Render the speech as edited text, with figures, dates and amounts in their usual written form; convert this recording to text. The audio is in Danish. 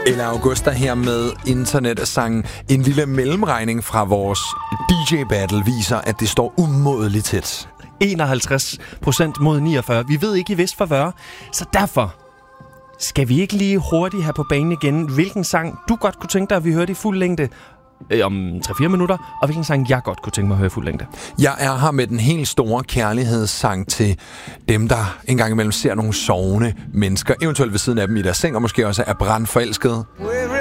Eller Augusta her med internetsangen. En lille mellemregning fra vores DJ-battle viser, at det står umådeligt tæt. 51% mod 49. Vi ved ikke i vist forvør, så derfor skal vi ikke lige hurtigt her på banen igen, hvilken sang du godt kunne tænke dig, at vi hørte i fuld længde om 3-4 minutter, og hvilken sang jeg godt kunne tænke mig at høre i fuld længde. Jeg er her med den helt store kærlighedssang til dem, der engang imellem ser nogle sovende mennesker, eventuelt ved siden af dem i deres seng, og måske også er brandforelskede.